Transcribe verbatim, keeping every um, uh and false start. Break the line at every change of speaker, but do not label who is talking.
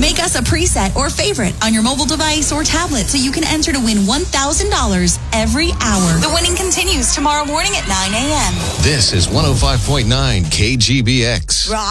Make us a preset or favorite on your mobile device or tablet so you can enter to win one thousand dollars every hour. The winning continues tomorrow morning at nine a.m.
This is one oh five point nine K G B X.
Rock.